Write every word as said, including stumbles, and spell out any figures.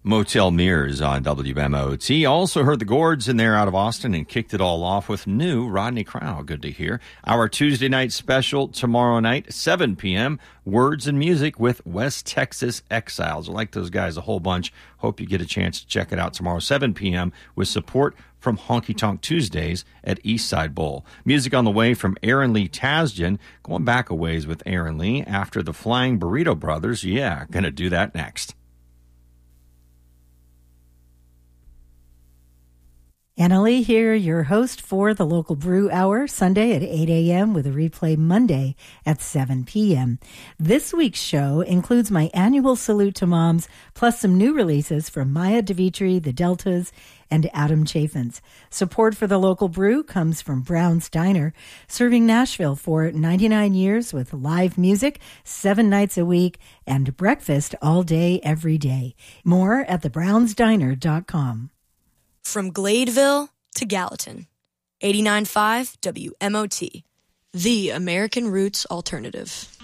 Motel Mirrors on W M O T. Also heard the Gourds in there out of Austin and kicked it all off with new Rodney Crowell. Good to hear. Our Tuesday night special tomorrow night, seven p.m., Words and Music with West Texas Exiles. I like those guys a whole bunch. Hope you get a chance to check it out tomorrow, seven p.m., with support from Honky Tonk Tuesdays at Eastside Bowl. Music on the way from Aaron Lee Tasjan, going back a ways with Aaron Lee after the Flying Burrito Brothers. Yeah, going to do that next. Anna Lee here, your host for the Local Brew Hour, Sunday at eight a.m. with a replay Monday at seven p.m. This week's show includes my annual Salute to Moms, plus some new releases from Maya DeVitri, The Deltas, and Adam Chaffins. Support for the Local Brew comes from Brown's Diner, serving Nashville for ninety-nine years with live music, seven nights a week, and breakfast all day, every day. More at the browns diner dot com. From Gladeville to Gallatin, eighty-nine point five W M O T, the American Roots Alternative.